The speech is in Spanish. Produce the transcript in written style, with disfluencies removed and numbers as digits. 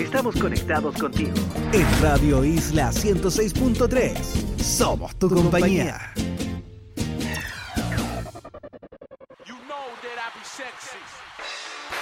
estamos conectados contigo. En Radio Isla 106.3, somos tu compañía. You know that I be sexy.